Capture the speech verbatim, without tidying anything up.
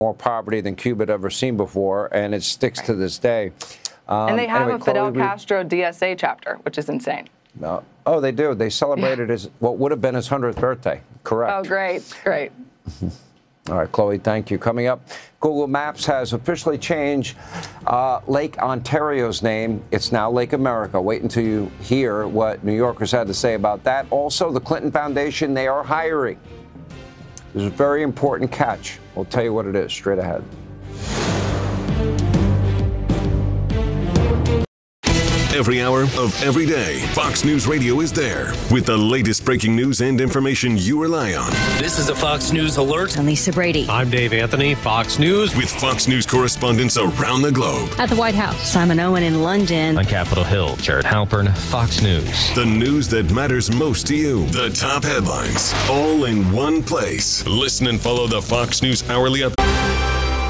more poverty than Cuba had ever seen before, and it sticks to this day. Um, and they have anyway, a Fidel Chloe, Castro D S A chapter, which is insane. No. Oh, they do. They celebrated his what would have been his hundredth birthday. Correct. Oh, great, great. All right, Chloe, thank you. Coming up, Google Maps has officially changed uh, Lake Ontario's name. It's now Lake America. Wait until you hear what New Yorkers had to say about that. Also, the Clinton Foundation, they are hiring. There's a very important catch. We'll tell you what it is straight ahead. Every hour of every day, Fox News Radio is there with the latest breaking news and information you rely on. This is a Fox News alert. I'm Lisa Brady. I'm Dave Anthony, Fox News. With Fox News correspondents around the globe. At the White House, Simon Owen in London. On Capitol Hill, Jared Halpern, Fox News. The news that matters most to you. The top headlines, all in one place. Listen and follow the Fox News Hourly Update.